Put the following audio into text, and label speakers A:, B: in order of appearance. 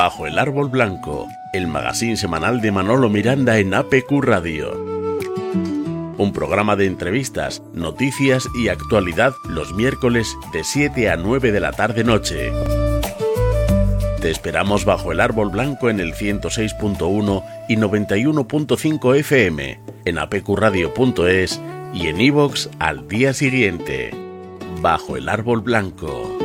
A: Bajo el Árbol Blanco, el magazín semanal de Manolo Miranda en APQ Radio. Un programa de entrevistas, noticias y actualidad los miércoles de 7 a 9 de la tarde-noche. Te esperamos bajo el Árbol Blanco en el 106.1 y 91.5 FM, en apqradio.es y en iVoox al día siguiente. Bajo el Árbol Blanco.